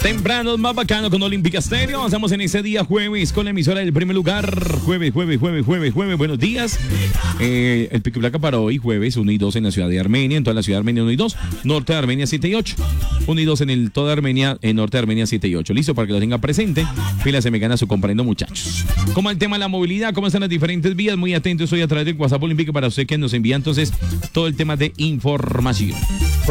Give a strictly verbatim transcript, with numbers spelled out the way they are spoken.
Temprano, más bacano con Olímpica Estéreo. Avanzamos en ese día jueves con la emisora del primer lugar. Jueves, jueves, jueves, jueves, jueves. Buenos días. Eh, el pico y placa para hoy, jueves, uno y dos en la ciudad de Armenia. En toda la ciudad de Armenia, uno y dos. Norte de Armenia, siete y ocho. uno y dos en el toda Armenia, en norte de Armenia, siete y ocho. Listo para que lo tenga presente. Fila se me gana su comprendo, muchachos. Como el tema de la movilidad, cómo están las diferentes vías. Muy atentos hoy a través del WhatsApp Olímpica para usted que nos envía entonces todo el tema de información.